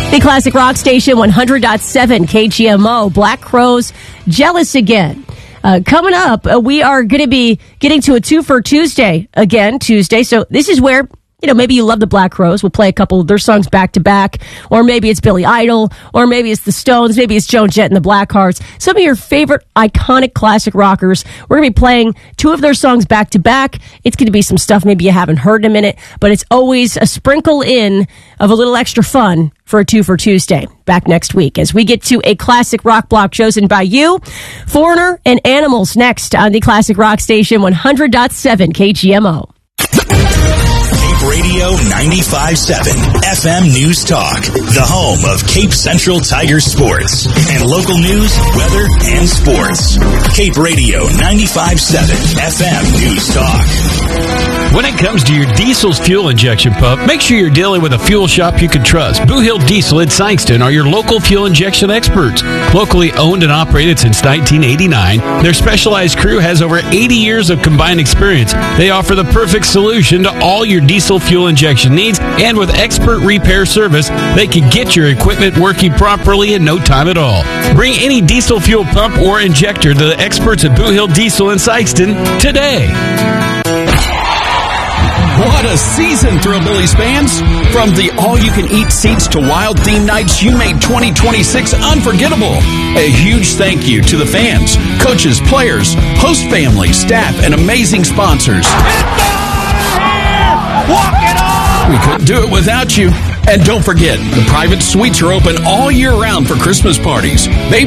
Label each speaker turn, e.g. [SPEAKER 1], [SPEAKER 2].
[SPEAKER 1] The Classic Rock Station 100.7 KGMO. Black Crowes, Jealous Again. Coming up, we are going to be getting to a 2 for Tuesday again, Tuesday. So this is where, maybe you love the Black Crowes. We'll play a couple of their songs back to back. Or maybe it's Billy Idol. Or maybe it's the Stones. Maybe it's Joan Jett and the Blackhearts. Some of your favorite iconic classic rockers. We're going to be playing 2 of their songs back to back. It's going to be some stuff maybe you haven't heard in a minute. But it's always a sprinkle in of a little extra fun for a 2 for Tuesday. Back next week as we get to a classic rock block chosen by you. Foreigner and Animals next on the Classic Rock Station 100.7 KGMO.
[SPEAKER 2] Cape Radio 95.7 FM News Talk, the home of Cape Central Tiger sports and local news, weather, and sports. Cape Radio 95.7 FM News Talk.
[SPEAKER 3] When it comes to your diesel's fuel injection pump, make sure you're dealing with a fuel shop you can trust. Boo Hill Diesel in Sykeston are your local fuel injection experts. Locally owned and operated since 1989, their specialized crew has over 80 years of combined experience. They offer the perfect solution to all your diesel fuel injection needs, and with expert repair service, they can get your equipment working properly in no time at all. Bring any diesel fuel pump or injector to the experts at Boo Hill Diesel in Sykeston today.
[SPEAKER 4] What a season, Thrill-Billies fans! From the all-you-can-eat seats to wild theme nights, you made 2026 unforgettable. A huge thank you to the fans, coaches, players, host family, staff, and amazing sponsors.
[SPEAKER 5] Walk it on!
[SPEAKER 4] We couldn't do it without you. And don't forget, the private suites are open all year round for Christmas parties.